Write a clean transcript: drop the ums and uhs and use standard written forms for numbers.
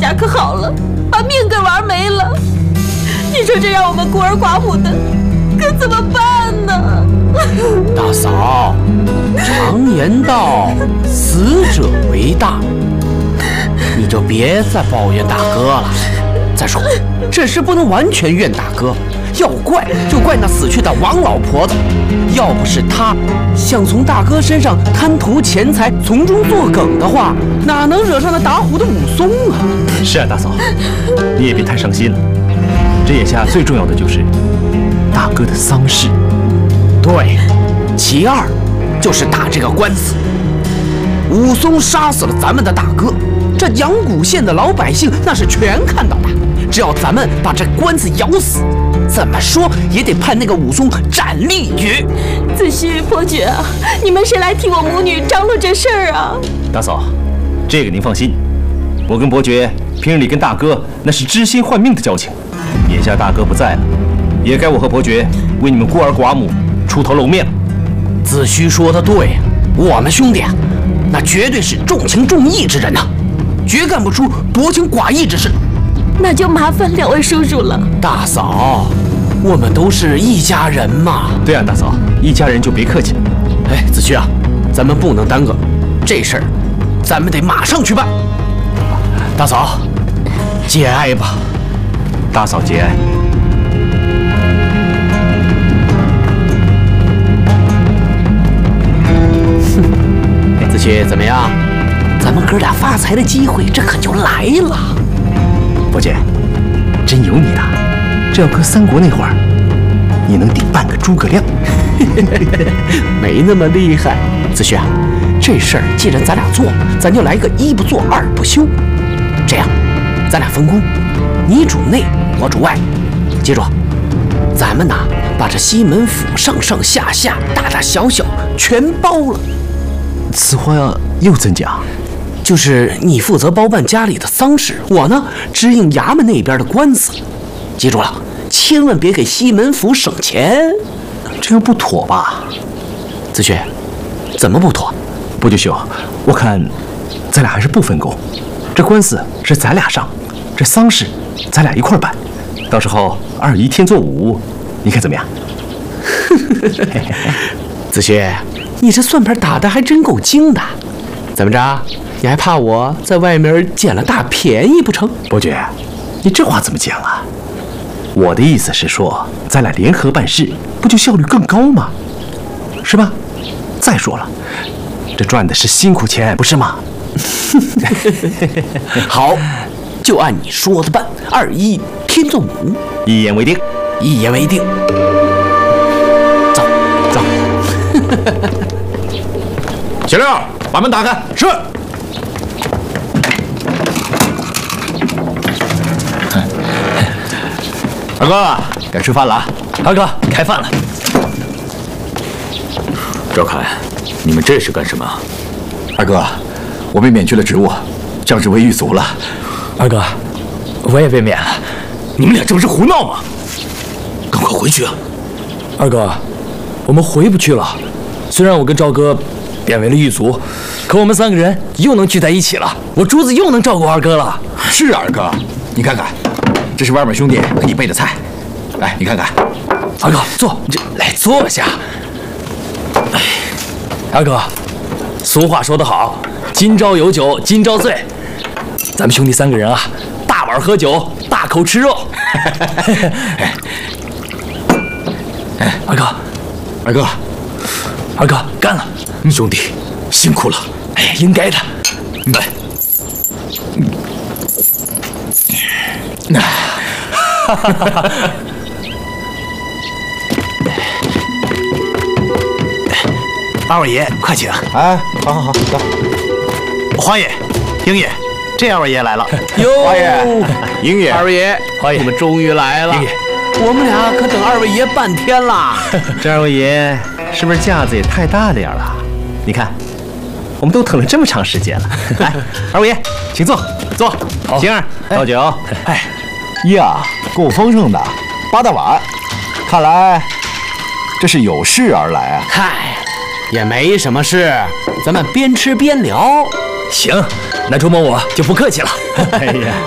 下可好了，把命给玩没了。你说这让我们孤儿寡母的，可怎么办呢？ 大嫂，常言道，死者为大，你就别再抱怨大哥了。再说，这事不能完全怨大哥，要怪就怪那死去的王老婆子。要不是她想从大哥身上贪图钱财，从中作梗的话，哪能惹上那打虎的武松啊？ 是啊，大嫂，你也别太伤心了。这眼下最重要的就是大哥的丧事。 对，其二就是打这个官司。武松杀死了咱们的大哥，这阳谷县的老百姓那是全看到的。只要咱们把这官司咬死，怎么说也得判那个武松斩立决。 子虚伯爵啊，你们谁来替我母女张罗这事儿啊？ 大嫂，这个您放心，我跟伯爵平日里跟大哥那是知心换命的交情。眼下大哥不在了，也该我和伯爵为你们孤儿寡母出头露面了。 子虚说的对，我们兄弟啊，那绝对是重情重义之人呐，绝干不出薄情寡义之事。 那就麻烦两位叔叔了。 大嫂，我们都是一家人嘛。 对啊，大嫂，一家人就别客气了。 哎，子虚啊，咱们不能耽搁，这事儿咱们得马上去办。大嫂，节哀吧。 大嫂节哀。 子虚怎么样？咱们哥俩发财的机会这可就来了。 伯爵，真有你的！这要搁三国那会儿，你能顶半个诸葛亮。 没那么厉害。子虚啊，这事儿既然咱俩做，咱就来个一不做二不休。这样，咱俩分工，你主内，我主外。记住，咱们呐，把这西门府上上下下、大大小小全包了。 此话又怎讲？ 就是你负责包办家里的丧事，我呢支应衙门那边的官司。记住了，千万别给西门府省钱。 这样不妥吧？ 子虚，怎么不妥？ 伯爵兄，我看咱俩还是不分工。这官司是咱俩上，这丧事咱俩一块办。到时候二姨添做五，你看怎么样？ 子虚，你这算盘打得还真够精的。怎么着？你还怕我在外面捡了大便宜不成？ 伯爵，你这话怎么讲啊？我的意思是说，咱俩联合办事，不就效率更高吗？是吧？再说了，这赚的是辛苦钱，不是吗？ 好，就按你说的办，二一添做五， 一言为定。 一言为定。走走。 小六，把门打开。是。二哥，该吃饭了。 二哥，开饭了。 赵凯，你们这是干什么？二哥，我被免去了职务，降职为狱卒了。 二哥，我也被免了。 你们俩这不是胡闹吗？赶快回去啊！ 二哥，我们回不去了。虽然我跟赵哥变为了狱卒，可我们三个人又能聚在一起了。我珠子又能照顾二哥了。 是二哥，你看看，这是外面兄弟给你备的菜，来，你看看。 二哥，坐，来坐下。哎，二哥，俗话说得好，今朝有酒今朝醉。咱们兄弟三个人啊，大碗喝酒，大口吃肉。二哥， 二哥， 二哥，干了！ 兄弟，辛苦了。 哎，应该的。 来， 二位爷，快请。 哎，好好好，走。 花爷、英爷，这二位爷来了。 哟， 花爷、英爷， 二位爷， 花爷你们终于来了。 英爷， 我们俩可等二位爷半天啦。 这二位爷是不是架子也太大点了？你看，我们都等了这么长时间了。来，二位爷，请坐，坐。星儿，倒酒。 哎呀，够丰盛的，8大碗，看来这是有事而来啊。 嗨，也没什么事，咱们边吃边聊。 行，那周末我就不客气了。 哎呀。